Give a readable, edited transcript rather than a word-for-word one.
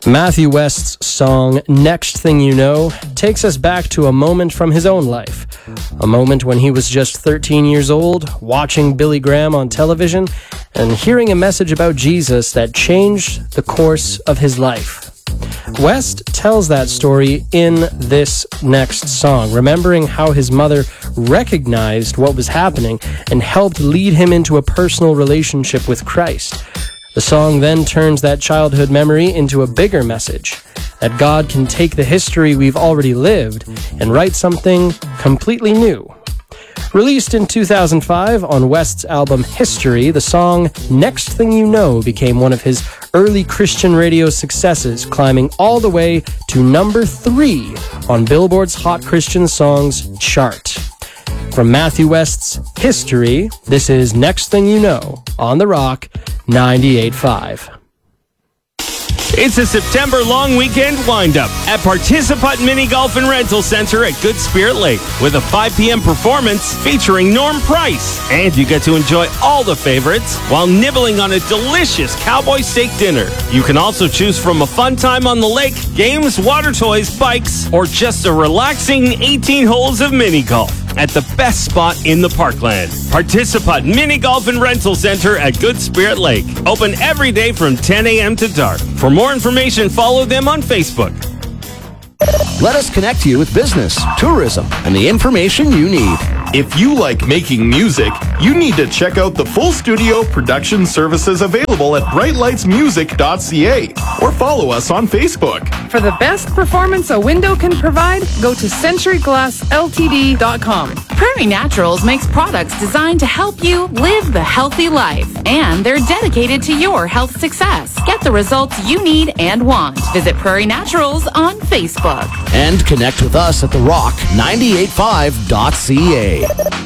Matthew West's song, Next Thing You Know, takes us back to a moment from his own life. A moment when he was just 13 years old, watching Billy Graham on television, and hearing a message about Jesus that changed the course of his life. West tells that story in this next song, remembering how his mother recognized what was happening and helped lead him into a personal relationship with Christ. The song then turns that childhood memory into a bigger message, that God can take the history we've already lived and write something completely new. Released in 2005 on West's album History, the song Next Thing You Know became one of his early Christian radio successes, climbing all the way to number 3 on Billboard's Hot Christian Songs chart. From Matthew West's History, this is Next Thing You Know on The Rock 98.5. It's a September long weekend wind-up at Participant Mini Golf and Rental Center at Good Spirit Lake with a 5 p.m. performance featuring Norm Price. And you get to enjoy all the favorites while nibbling on a delicious cowboy steak dinner. You can also choose from a fun time on the lake, games, water toys, bikes, or just a relaxing 18 holes of mini golf at the best spot in the parkland. Participant Mini Golf and Rental Center at Good Spirit Lake. Open every day from 10 a.m. to dark. For more information, follow them on Facebook. Let us connect you with business, tourism, and the information you need. If you like making music, you need to check out the full studio production services available at brightlightsmusic.ca or follow us on Facebook. For the best performance a window can provide, go to centuryglassltd.com. Prairie Naturals makes products designed to help you live the healthy life, and they're dedicated to your health success. Get the results you need and want. Visit Prairie Naturals on Facebook. And connect with us at The Rock 98.5.ca.